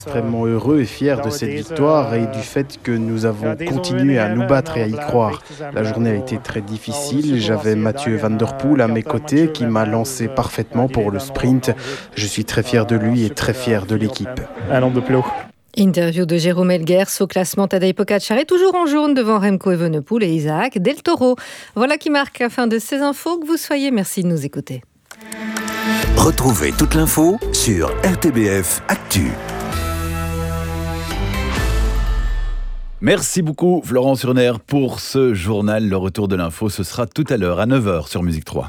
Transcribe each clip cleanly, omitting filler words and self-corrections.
Extrêmement heureux et fier de cette victoire et du fait que nous avons continué à nous battre et à y croire. La journée a été très difficile. J'avais Mathieu Van Der Poel à mes côtés qui m'a lancé parfaitement pour le sprint. Je suis très fier de lui et très fier de l'équipe. Interview de Jérôme Elguers. Au classement, Tadej Pogačar est toujours en jaune devant Remco Evenepoel et Isaac Del Toro. Voilà qui marque la fin de ces infos. Que vous soyez, merci de nous écouter. Retrouvez toute l'info sur RTBF Actu. Merci beaucoup Florence Urner pour ce journal. Le retour de l'info, ce sera tout à l'heure à 9h sur Musique 3.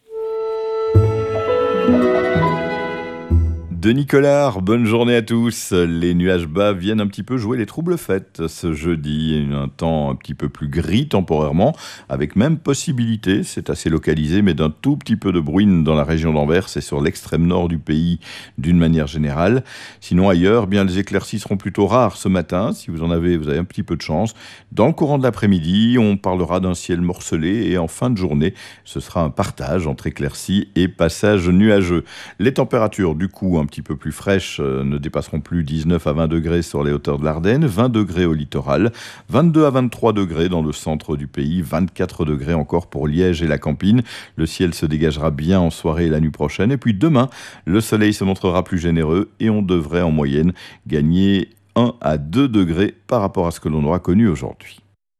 Denis Collard, bonne journée à tous. Les nuages bas viennent un petit peu jouer les troubles fêtes ce jeudi. Un temps un petit peu plus gris temporairement, avec même possibilité, c'est assez localisé, mais d'un tout petit peu de bruine dans la région d'Anvers et sur l'extrême nord du pays d'une manière générale. Sinon ailleurs, bien les éclaircies seront plutôt rares ce matin. Si vous avez un petit peu de chance. Dans le courant de l'après-midi, on parlera d'un ciel morcelé et en fin de journée, ce sera un partage entre éclaircies et passages nuageux. Les températures du coup un petit peu plus fraîches ne dépasseront plus 19 à 20 degrés sur les hauteurs de l'Ardenne, 20 degrés au littoral, 22 à 23 degrés dans le centre du pays, 24 degrés encore pour Liège et la Campine. Le ciel se dégagera bien en soirée et la nuit prochaine. Et puis demain, le soleil se montrera plus généreux et on devrait en moyenne gagner 1 à 2 degrés par rapport à ce que l'on aura connu aujourd'hui.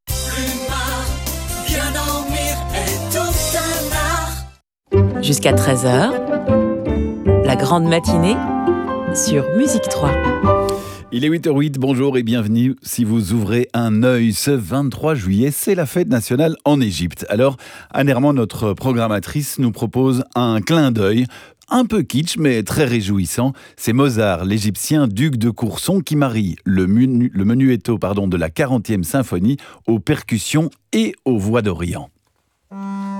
Jusqu'à 13h, la grande matinée sur Musique 3. Il est 8h08, bonjour et bienvenue. Si vous ouvrez un œil, ce 23 juillet, c'est la fête nationale en Égypte. Alors, Anne Herman, notre programmatrice, nous propose un clin d'œil un peu kitsch, mais très réjouissant. C'est Mozart, l'Égyptien duc de Courson, qui marie le menuetto de la 40e symphonie aux percussions et aux voix d'Orient.